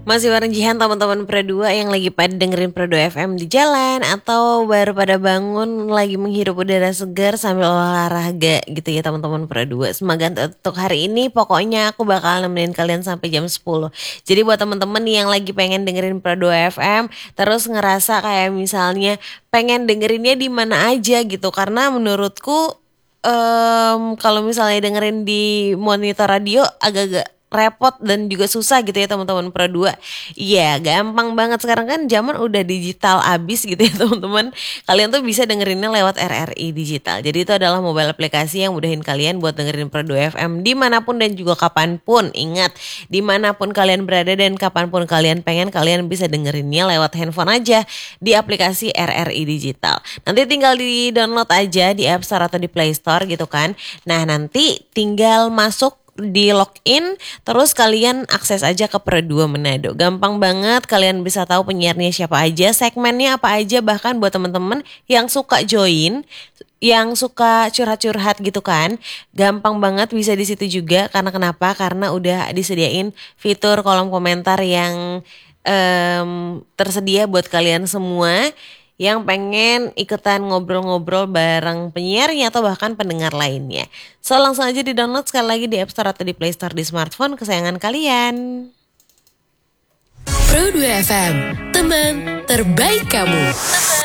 Masih bareng Jihan teman-teman Pro 2 yang lagi pada dengerin Pro 2 FM di jalan atau baru pada bangun lagi menghirup udara segar sambil olahraga gitu ya teman-teman Pro 2. Semoga untuk hari ini pokoknya aku bakal nemenin kalian sampai jam 10. Jadi buat teman-teman yang lagi pengen dengerin Pro 2 FM terus ngerasa kayak misalnya pengen dengerinnya di mana aja gitu karena menurutku kalau misalnya dengerin di monitor radio agak-agak repot dan juga susah gitu ya teman-teman Pro 2. Iya, gampang banget sekarang kan zaman udah digital abis gitu ya teman-teman. Kalian tuh bisa dengerinnya lewat RRI digital. Jadi itu adalah mobile aplikasi yang mudahin kalian buat dengerin Pro 2 FM dimanapun dan juga kapanpun. Ingat, dimanapun kalian berada dan kapanpun kalian pengen, kalian bisa dengerinnya lewat handphone aja di aplikasi RRI digital. Nanti tinggal di download aja di App Store atau di Play Store gitu kan. Nah nanti tinggal masuk di login terus kalian akses aja ke Pro 2 Manado. Gampang banget, kalian bisa tahu penyiarnya siapa aja, segmennya apa aja, bahkan buat teman-teman yang suka join, yang suka curhat-curhat gitu kan, gampang banget bisa di situ juga. Karena kenapa? Karena udah disediain fitur kolom komentar yang tersedia buat kalian semua yang pengen ikutan ngobrol-ngobrol bareng penyiarnya atau bahkan pendengar lainnya. So langsung aja di download sekali lagi di App Store atau di Play Store di smartphone kesayangan kalian. Pro 2 FM, teman terbaik kamu.